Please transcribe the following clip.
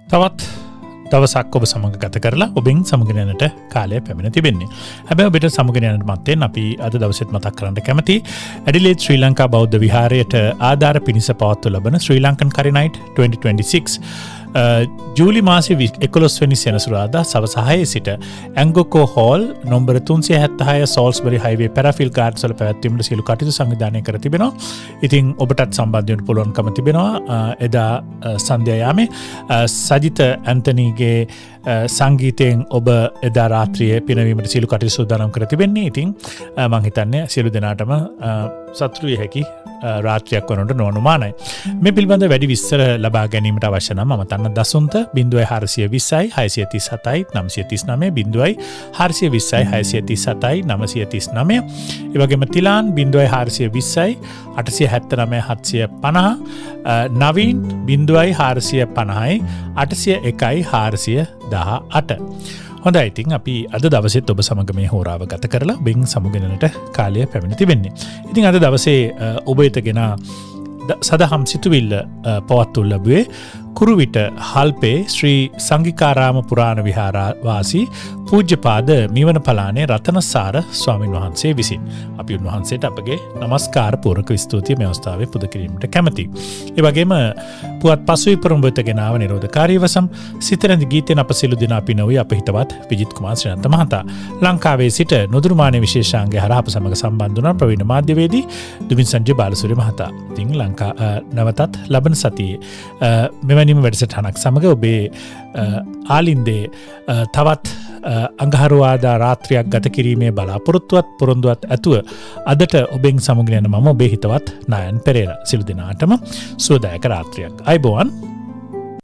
තවත් දවසක් ඔබ සමග ගත කරලා ඔබෙන් සමගන යනට කාලය පැමිණ තිබෙන්නේ. හැබැයි ඔබට සමගන යනට මත්තෙන් අපි අද දවසෙත් මතක් කරන්න කැමති ඇඩිලේඩ් ශ්‍රී ලංකා බෞද්ධ විහාරයට ආධාර පිණිස පවත්වනු ලබන ශ්‍රී ලංකන් කරි නයිට් 2026 ජූලි මාසේ 11 වෙනි සෙනසුරාදා සවස 6 සිට ඇංගොකෝ හෝල් නම්බර 376 සෝල්ස්බරි හයිවේ පැරාෆිල් ගාඩ්ස් වල පැවැත්වීමට සියලු කටයුතු සංවිධානය කර තිබෙනවා. ඉතින් ඔබටත් සම්බන්ධ වෙන්න පුළුවන්කම තිබෙනවා. එදා සන්ධ්‍යා යාමේ සජිත ඇන්තනීගේ සංගීතයෙන් ඔබ එදා රාත්‍රියේ පිනවීමට සියලු කටයුතු සූදානම් කර තිබෙන්නේ. ඉතින් මම හිතන්නේ සියලු දෙනාටම සතුටු විය හැකි රාත්‍රියක් වනට නොඅනුමානයි. මේ පිළිබඳ වැඩි විස්තර ලබා ගැනීමට අවශ්‍ය නම් මම තන්න දසුන්ත 0420 637 939 0420 637 939. ඒ වගේම තිලාන් 0420 879 750 නවීන් 0450 801 418. හොඳයි, ඉතින් අපි අද දවසෙත් ඔබ සමග මේ හෝරාව ගත කරලා ඔබෙන් සමුගෙනට කාලය පැමිණ තිබෙන්නේ. ඉතින් අද දවසේ ඔබ වෙතගෙන සදහම් සිතුවිල්ල පවත්වනු ලැබුවේ කුරුවිට හල්පේ ශ්‍රී සංඝිකාරාම පුරාණ විහාරවාසී පූජ්‍යපාද මිවන පලානේ රතනසාර ස්වාමින් වහන්සේ විසින්. අපි උන්වහන්සේට අපගේ নমස්කාර පූර්වක ස්තුතිය මේ අවස්ථාවේ පුද කිරීමට කැමැතියි. ඒ වගේම පුවත් පසුයි පරම්පත ගෙනාව නිරෝධකාරී වසම් සිතරඳ ගීතෙන් අප සියලු දෙනා අපි නොවේ අප හිතවත් විජිත් කුමාර ශ්‍රීනන්ත මහතා. ලංකාවේ සිට නොදුරුමානේ විශේෂාංගය හරහා අප සමග සම්බන්ධ වුණා ප්‍රවීණ මාධ්‍යවේදී දුමින් සංජය බාලසූරිය මහතා. ඉතින් නැවතත් ලබන සතියේ මෙවැනිම වැඩසටහනක් සමග ඔබේ ආලින්දේ තවත් අඟහරුවාදා රාත්‍රියක් ගත කිරීමේ බලාපොරොත්තුවත් පොරොන්දුවත් ඇතුව අදට ඔබෙන් සමුගෙන යන මම ඔබේ හිතවත් නයන් පෙරේරා. සියලු දෙනාටම සුවදායක රාත්‍රියක්. අයබෝවන්.